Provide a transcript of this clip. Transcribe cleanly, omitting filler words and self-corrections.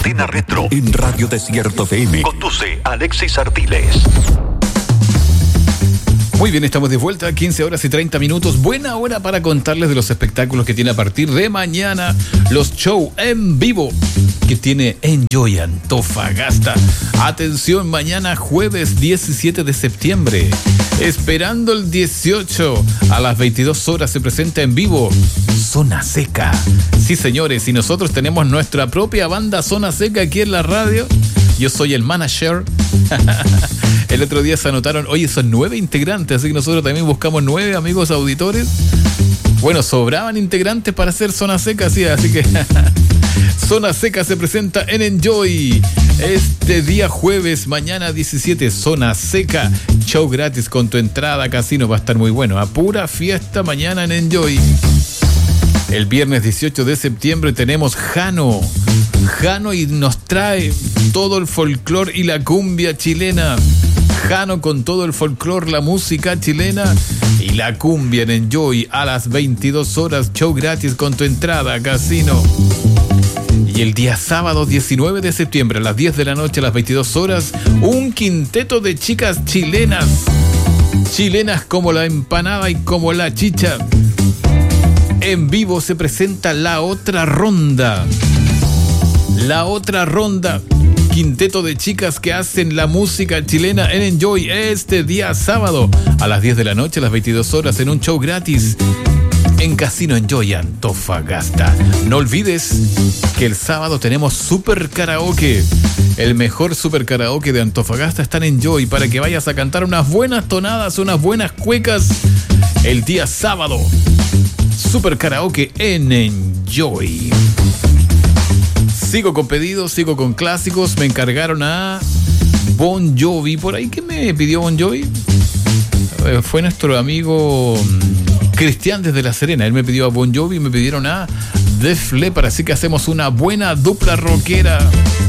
Escena Retro en Radio Desierto FM. Conduce Alexis Artiles. Muy bien, estamos de vuelta a 15 horas y 30 minutos. Buena hora para contarles de los espectáculos que tiene a partir de mañana. Los shows en vivo que tiene Enjoy Antofagasta. Atención, mañana jueves 17 de septiembre. Esperando el 18 a las 22 horas se presenta en vivo Zona Seca. Sí, señores, y nosotros tenemos nuestra propia banda Zona Seca aquí en la radio. Yo soy el manager. El otro día se anotaron, oye, son 9 integrantes, así que nosotros también buscamos 9 amigos auditores. Bueno, sobraban integrantes para hacer Zona Seca, sí, así que Zona Seca se presenta en Enjoy este día jueves, mañana 17, Zona Seca, show gratis con tu entrada, casino, va a estar muy bueno, a pura fiesta mañana en Enjoy. El viernes 18 de septiembre tenemos Jano y nos trae todo el folclore y la cumbia chilena. Jano con todo el folclore, la música chilena y la cumbia en Enjoy a las 22 horas, show gratis con tu entrada, casino. Y el día sábado 19 de septiembre a las 10 de la noche, a las 22 horas, un quinteto de chicas chilenas. Chilenas como la empanada y como la chicha. En vivo se presenta La Otra Ronda. La Otra Ronda. Quinteto de chicas que hacen la música chilena en Enjoy este día sábado a las 10 de la noche, a las 22 horas, en un show gratis en Casino Enjoy Antofagasta. No olvides que el sábado tenemos Super Karaoke. El mejor Super Karaoke de Antofagasta está en Enjoy para que vayas a cantar unas buenas tonadas, unas buenas cuecas el día sábado. Super Karaoke en Enjoy. Sigo con pedidos, sigo con clásicos. Me encargaron a Bon Jovi. ¿Por ahí qué me pidió Bon Jovi? Fue nuestro amigo Cristian desde La Serena. Él me pidió a Bon Jovi y me pidieron a Def Leppard. Así que hacemos una buena dupla rockera.